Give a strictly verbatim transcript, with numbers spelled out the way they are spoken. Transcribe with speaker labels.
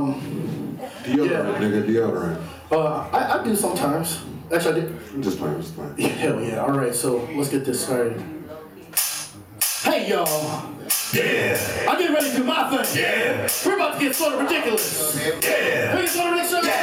Speaker 1: Um,
Speaker 2: Deodorant,
Speaker 1: yeah.
Speaker 2: nigga, deodorant.
Speaker 1: Uh, I, I do sometimes. Actually, I did.
Speaker 2: I'm just playing, just playing.
Speaker 1: Hell yeah. All right, so let's get this started. Hey, y'all.
Speaker 3: Yeah.
Speaker 1: I'm getting ready to do my thing.
Speaker 3: Yeah.
Speaker 1: We're about to get sort of ridiculous.
Speaker 3: Yeah.
Speaker 1: We get sort of ridiculous.
Speaker 3: Yeah.